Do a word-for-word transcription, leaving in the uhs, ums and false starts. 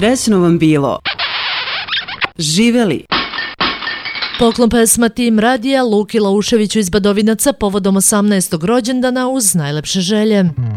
srećno vam bilo. Živeli! Poklon pesma Tim Radija Luki Lauševiću iz Badovinaca povodom osamnaestog rođendana uz najlepše želje.